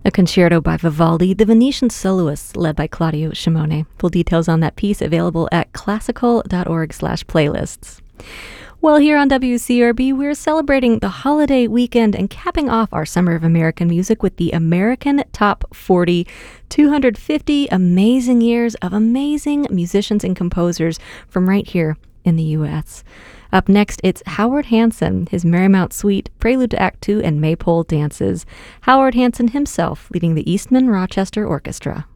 A concerto by Vivaldi, The Venetian Soloists, led by Claudio Shimone. Full details on that piece available at classical.org/playlists. Well, here on WCRB, we're celebrating the holiday weekend and capping off our Summer of American Music with the American Top 40, 250 amazing years of amazing musicians and composers from right here in the U.S. Up next, it's Howard Hanson, his Marymount Suite, Prelude to Act 2, and Maypole Dances. Howard Hanson himself leading the Eastman Rochester Orchestra.